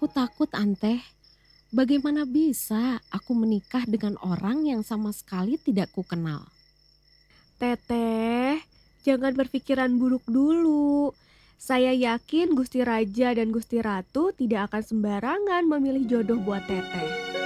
Aku takut, Anteh. Bagaimana bisa aku menikah dengan orang yang sama sekali tidak kukenal? Teteh, jangan berpikiran buruk dulu. Saya yakin Gusti Raja dan Gusti Ratu tidak akan sembarangan memilih jodoh buat Teteh.